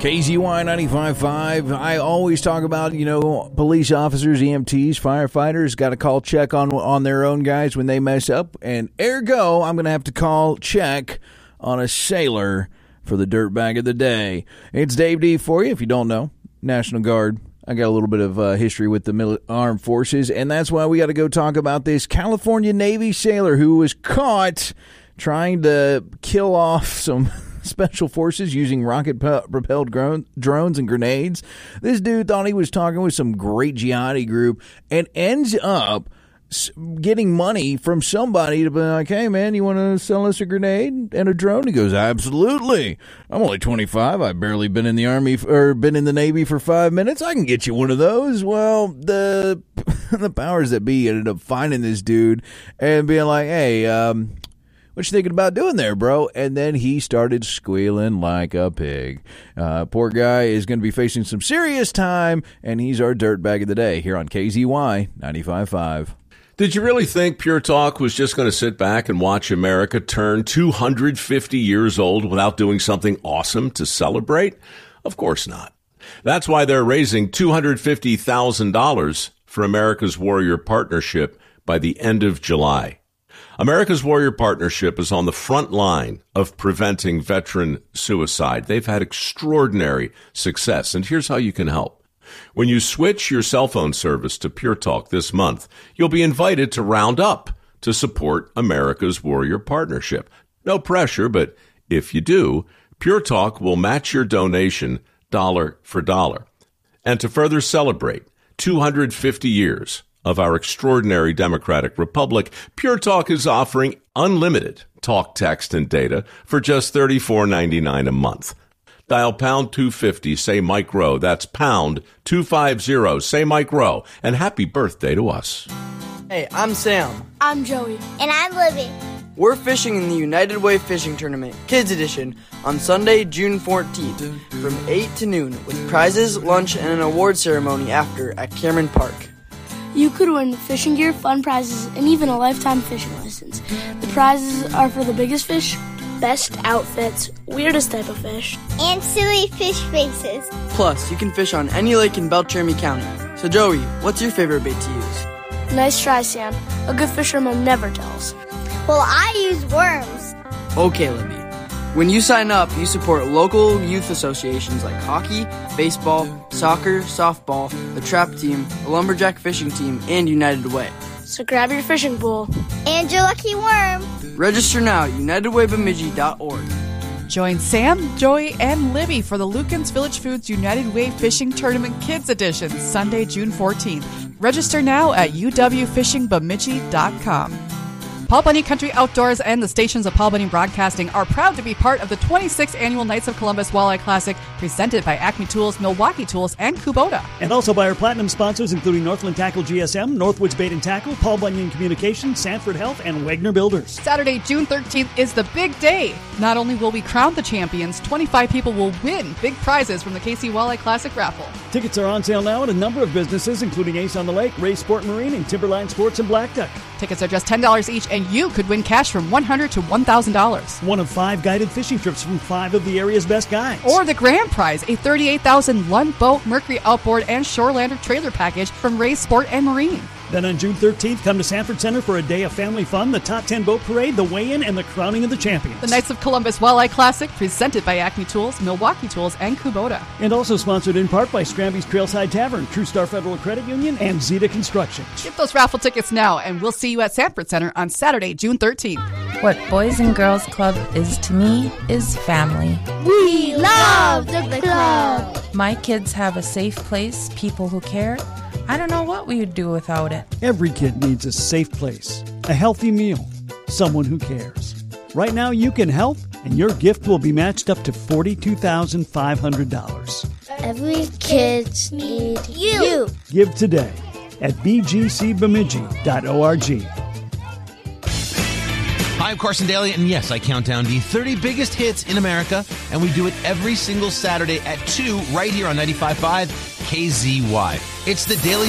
KZY 95.5. I always talk about, police officers, EMTs, firefighters, got to call check on their own guys when they mess up. And ergo, I'm going to have to call check on a sailor for the dirtbag of the day. It's Dave D for you, if you don't know. National Guard. I got a little bit of history with the armed forces, and that's why we got to go talk about this California Navy sailor who was caught trying to kill off some special forces using rocket-propelled drones and grenades. This dude thought he was talking with some great jihadi group and ends up getting money from somebody to be like, hey, man, you want to sell us a grenade and a drone? He goes, absolutely. I'm only 25. I've barely been in the Army or been in the Navy for 5 minutes. I can get you one of those. Well, the powers that be ended up finding this dude and being like, hey, what you thinking about doing there, bro? And then he started squealing like a pig. Poor guy is going to be facing some serious time, and he's our dirtbag of the day here on KZY 95.5. Did you really think Pure Talk was just going to sit back and watch America turn 250 years old without doing something awesome to celebrate? Of course not. That's why they're raising $250,000 for America's Warrior Partnership by the end of July. America's Warrior Partnership is on the front line of preventing veteran suicide. They've had extraordinary success, and here's how you can help. When you switch your cell phone service to Pure Talk this month, you'll be invited to round up to support America's Warrior Partnership. No pressure, but if you do, Pure Talk will match your donation dollar for dollar. And to further celebrate 250 years of our extraordinary democratic republic, Pure Talk is offering unlimited talk, text, and data for just $34.99 a month. Dial pound 250, say Mike Rowe. That's pound 250, say Mike Rowe. And happy birthday to us. Hey, I'm Sam. I'm Joey. And I'm Libby. We're fishing in the United Way Fishing Tournament, Kids Edition, on Sunday, June 14th, from 8 to noon, with prizes, lunch, and an award ceremony after at Cameron Park. You could win fishing gear, fun prizes, and even a lifetime fishing license. The prizes are for the biggest fish, best outfits, weirdest type of fish, and silly fish faces. Plus, you can fish on any lake in Beltrami County. So, Joey, what's your favorite bait to use? Nice try, Sam. A good fisherman never tells. Well, I use worms. Okay, Libby. When you sign up, you support local youth associations like hockey, baseball, soccer, softball, the trap team, the lumberjack fishing team, and United Way. So grab your fishing pole. And your lucky worm. Register now at unitedwaybemidji.org. Join Sam, Joey, and Libby for the Lukens Village Foods United Way Fishing Tournament Kids Edition, Sunday, June 14th. Register now at uwfishingbemidji.com. Paul Bunyan Country Outdoors and the stations of Paul Bunyan Broadcasting are proud to be part of the 26th Annual Knights of Columbus Walleye Classic, presented by Acme Tools, Milwaukee Tools, and Kubota. And also by our platinum sponsors, including Northland Tackle GSM, Northwoods Bait and Tackle, Paul Bunyan Communications, Sanford Health, and Wagner Builders. Saturday, June 13th is the big day. Not only will we crown the champions, 25 people will win big prizes from the KC Walleye Classic raffle. Tickets are on sale now at a number of businesses, including Ace on the Lake, Ray Sport Marine, and Timberline Sports and Black Duck. Tickets are just $10 each, and you could win cash from $100 to $1,000. One of 5 guided fishing trips from 5 of the area's best guides. Or the grand prize, a $38,000 Lund Boat, Mercury Outboard, and Shorelander trailer package from Ray Sport and Marine. Then on June 13th, come to Sanford Center for a day of family fun, the Top 10 Boat Parade, the weigh-in, and the crowning of the champions. The Knights of Columbus Walleye Classic, presented by Acme Tools, Milwaukee Tools, and Kubota. And also sponsored in part by Scramby's Trailside Tavern, True Star Federal Credit Union, and Zeta Construction. Get those raffle tickets now, and we'll see you at Sanford Center on Saturday, June 13th. What Boys and Girls Club is to me is family. We love the club. My kids have a safe place, people who care. I don't know what we would do without it. Every kid needs a safe place, a healthy meal, someone who cares. Right now you can help, and your gift will be matched up to $42,500. Every kid needs you. Give today at bgcbemidji.org. Hi, I'm Carson Daly, and yes, I count down the 30 biggest hits in America, and we do it every single Saturday at 2 right here on 95.5 KZY. It's the Daily